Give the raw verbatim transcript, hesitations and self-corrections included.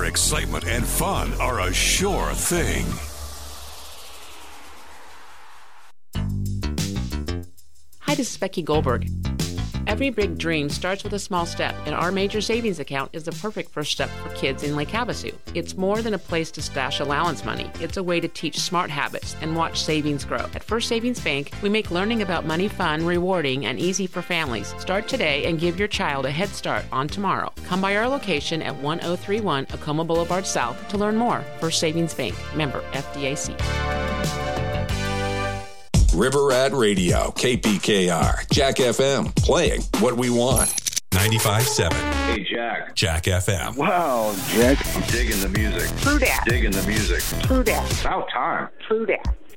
excitement and fun are a sure thing. Hi, this is Becky Goldberg. Every big dream starts with a small step, and our major savings account is the perfect first step for kids in Lake Havasu. It's more than a place to stash allowance money. It's a way to teach smart habits and watch savings grow. At First Savings Bank, we make learning about money fun, rewarding, and easy for families. Start today and give your child a head start on tomorrow. Come by our location at one oh three one Acoma Boulevard South to learn more. First Savings Bank, member F D I C. River Rat Radio, K P K R, Jack F M, playing what we want. ninety-five point seven. Hey, Jack. Jack F M. Wow, Jack. I'm digging the music. True that. Digging the music. True that. About time. True that.